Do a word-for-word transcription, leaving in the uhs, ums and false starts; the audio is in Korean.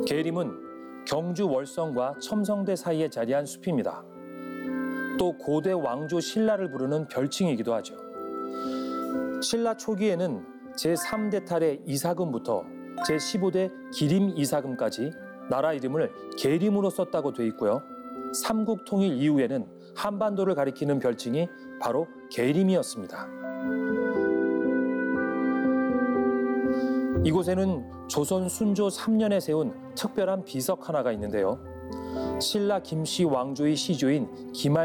계림은 경주 월성과 첨성대 사이에 자리한 숲입니다. 또 고대 왕조 신라를 부르는 별칭이기도 하죠. 신라 초기에는 제삼 대 탈의 이사금부터 제십오 대 기림 이사금까지 나라 이름을 계림으로 썼다고 돼 있고요. 삼국 통일 이후에는 한반도를 가리키는 별칭이 바로 계림이었습니다. 이곳에는 조선 순조 삼 년에 세운 특별한 비석 하나가 있는데요. 신라 김씨 왕조의 시조인 김할